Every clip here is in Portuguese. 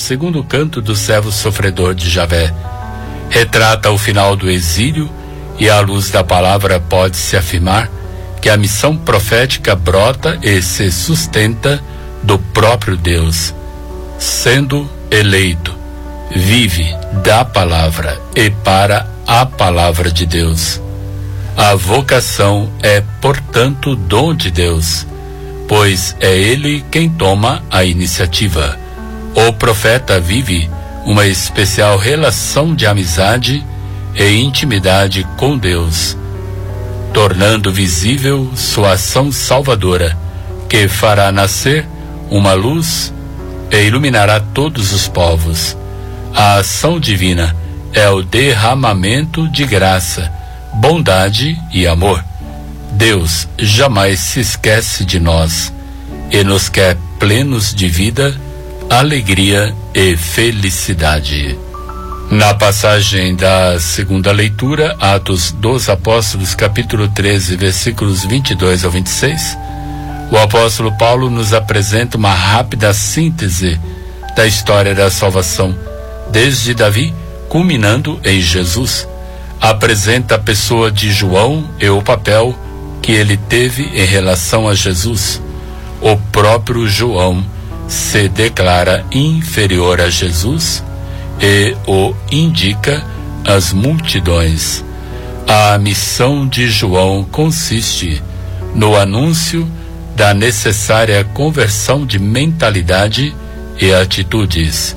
segundo canto do servo sofredor de Javé. Retrata o final do exílio e, à luz da palavra, pode-se afirmar que a missão profética brota e se sustenta do próprio Deus. Sendo eleito, vive da palavra e para a palavra de Deus. A vocação é, portanto, dom de Deus, pois é Ele quem toma a iniciativa. O profeta vive uma especial relação de amizade e intimidade com Deus, tornando visível sua ação salvadora, que fará nascer uma luz e iluminará todos os povos. A ação divina é o derramamento de graça, bondade e amor. Deus jamais se esquece de nós e nos quer plenos de vida, alegria e felicidade. Na passagem da segunda leitura, Atos dos Apóstolos, capítulo 13, versículos 22 ao 26, o apóstolo Paulo nos apresenta uma rápida síntese da história da salvação, desde Davi, culminando em Jesus. Apresenta a pessoa de João e o papel que ele teve em relação a Jesus. O próprio João se declara inferior a Jesus e o indica às multidões. A missão de João consiste no anúncio da necessária conversão de mentalidade e atitudes.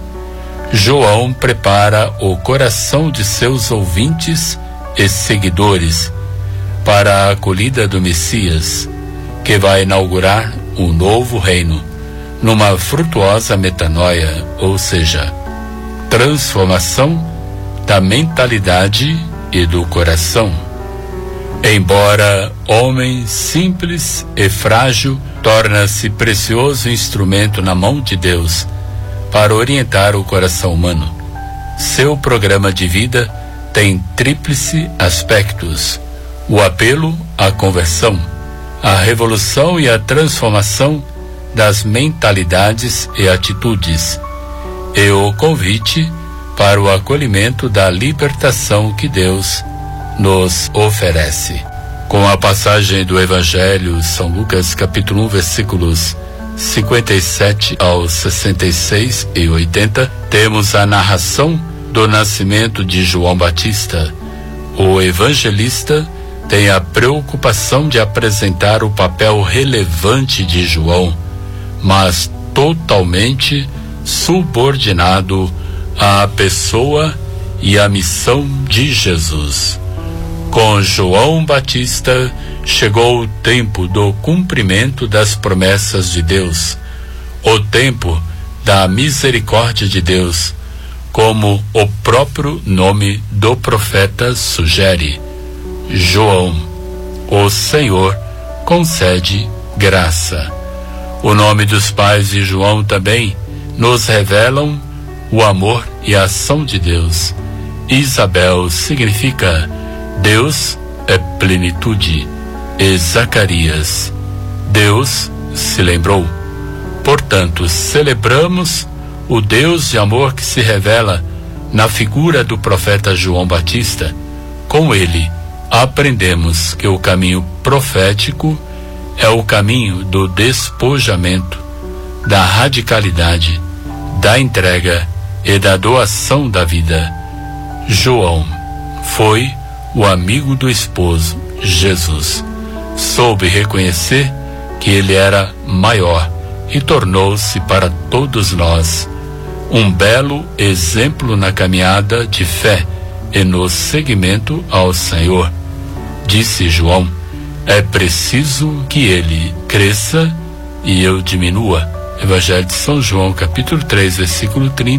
João prepara o coração de seus ouvintes e seguidores para a acolhida do Messias, que vai inaugurar um novo reino, numa frutuosa metanoia, ou seja, transformação da mentalidade e do coração. Embora homem simples e frágil, torna-se precioso instrumento na mão de Deus para orientar o coração humano. Seu programa de vida tem tríplice aspectos: o apelo à conversão, a revolução e a transformação das mentalidades e atitudes, e o convite para o acolhimento da libertação que Deus nos oferece. Com a passagem do Evangelho São Lucas, capítulo 1, versículos 57 ao 66 e 80, temos a narração do nascimento de João Batista. O evangelista tem a preocupação de apresentar o papel relevante de João, mas totalmente subordinado à pessoa e à missão de Jesus. Com João Batista chegou o tempo do cumprimento das promessas de Deus, o tempo da misericórdia de Deus, como o próprio nome do profeta sugere. João, o Senhor concede graça. O nome dos pais de João também nos revelam o amor e a ação de Deus. Isabel significa Deus é plenitude, e Zacarias, Deus se lembrou. Portanto, celebramos o Deus de amor que se revela na figura do profeta João Batista. Com ele, aprendemos que o caminho profético é o caminho do despojamento, da radicalidade, da entrega e da doação da vida. João foi o amigo do esposo, Jesus. Soube reconhecer que ele era maior e tornou-se para todos nós um belo exemplo na caminhada de fé e no seguimento ao Senhor. Disse João: é preciso que ele cresça e eu diminua. Evangelho de São João, capítulo 3, versículo 30.